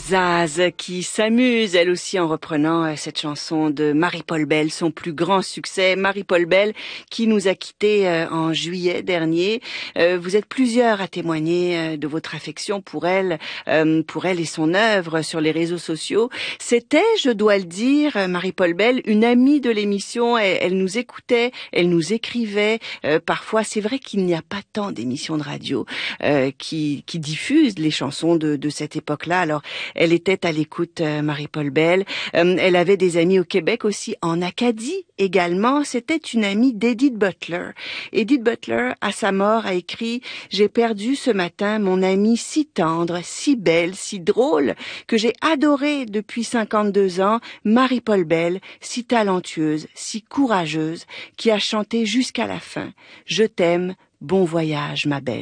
Zaz qui s'amuse elle aussi en reprenant cette chanson de Marie-Paul Bell, son plus grand succès. Marie-Paul Bell qui nous a quittés en juillet dernier. Vous êtes plusieurs à témoigner de votre affection pour elle et son œuvre sur les réseaux sociaux. C'était, je dois le dire, Marie-Paul Bell, une amie de l'émission. Elle nous écoutait, elle nous écrivait. Parfois, c'est vrai qu'il n'y a pas tant d'émissions de radio qui diffusent les chansons de cette époque-là. Alors, elle était à l'écoute, Marie-Paul Bell. Elle avait des amis au Québec aussi, en Acadie également. C'était une amie d'Edith Butler. Edith Butler, à sa mort, a écrit « J'ai perdu ce matin mon amie si tendre, si belle, si drôle, que j'ai adorée depuis 52 ans, Marie-Paul Bell, si talentueuse, si courageuse, qui a chanté jusqu'à la fin. Je t'aime, bon voyage, ma belle. »